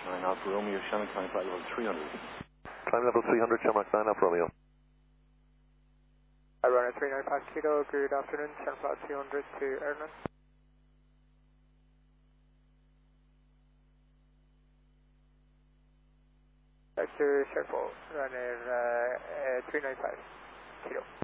9 Alpha Romeo, Shannon, climb flight level 300. Climb level 300, Shamrock 9 Alpha Romeo. Runner 395 Kilo, good afternoon, Shannon flight 200 to Airland. Back to Sherpole, runner 395 Kilo.